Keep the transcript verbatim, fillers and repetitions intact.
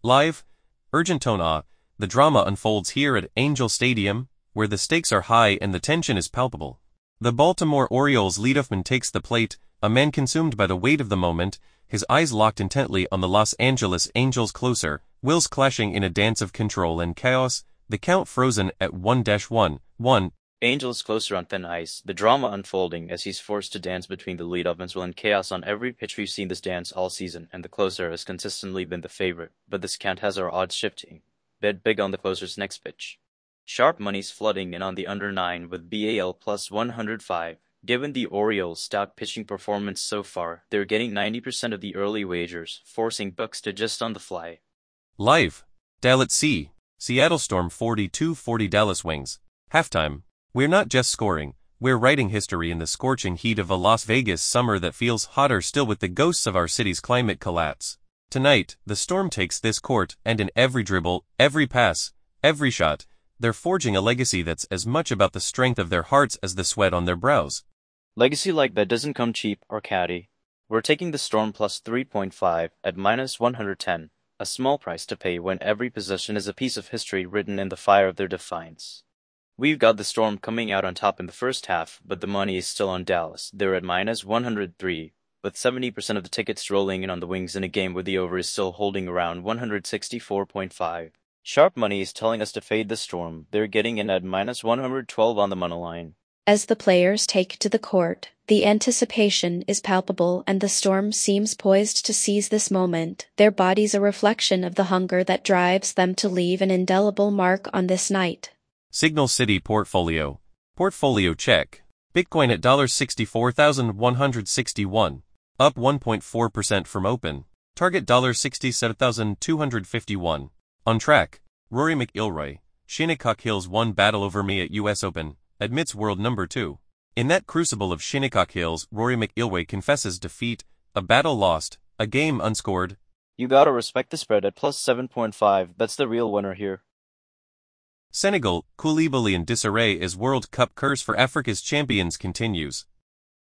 Live, urgent tone ah, the drama unfolds here at Angel Stadium, where the stakes are high and the tension is palpable. The Baltimore Orioles leadoffman takes the plate, a man consumed by the weight of the moment, his eyes locked intently on the Los Angeles Angels closer, wills clashing in a dance of control and chaos, the count frozen at one one, one. Angels closer on thin ice, the drama unfolding as he's forced to dance between the leadoffs will end chaos on every pitch. We've seen this dance all season, and the closer has consistently been the favorite, but this count has our odds shifting. Bet big on the closer's next pitch. Sharp money's flooding in on the under nine with B A L plus one hundred five. Given the Orioles' stout pitching performance so far, they're getting ninety percent of the early wagers, forcing books to just on the fly. Live, Dallas C. Seattle Storm forty-two forty Dallas Wings. Halftime. We're not just scoring, we're writing history in the scorching heat of a Las Vegas summer that feels hotter still with the ghosts of our city's climate collapse. Tonight, the Storm takes this court, and in every dribble, every pass, every shot, they're forging a legacy that's as much about the strength of their hearts as the sweat on their brows. Legacy like that doesn't come cheap or catty. We're taking the Storm plus three point five at minus one hundred ten, a small price to pay when every possession is a piece of history written in the fire of their defiance. We've got the Storm coming out on top in the first half, but the money is still on Dallas. They're at minus one hundred three, with seventy percent of the tickets rolling in on the Wings in a game where the over is still holding around one hundred sixty-four point five. Sharp money is telling us to fade the Storm. They're getting in at minus one hundred twelve on the money line. As the players take to the court, the anticipation is palpable and the Storm seems poised to seize this moment, their bodies a reflection of the hunger that drives them to leave an indelible mark on this night. Signal City Portfolio. Portfolio check. Bitcoin at sixty-four thousand one hundred sixty-one. Up one point four percent from open. Target sixty-seven thousand two hundred fifty-one. On track. Rory McIlroy. Shinnecock Hills won battle over me at U S Open, admits world number two. In that crucible of Shinnecock Hills, Rory McIlroy confesses defeat, a battle lost, a game unscored. You gotta respect the spread at plus seven point five, that's the real winner here. Senegal, Koulibaly in disarray as World Cup curse for Africa's champions continues.